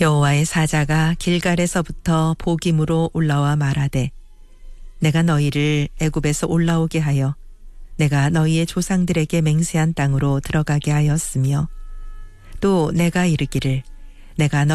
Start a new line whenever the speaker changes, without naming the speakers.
여호와의 사자가 길갈에서부터 보김으로 올라와 말하되 내가 너희를 애굽에서 올라오게 하여 내가 너희의 조상들에게 맹세한 땅으로 들어가게 하였으며 또 내가 이르기를 내가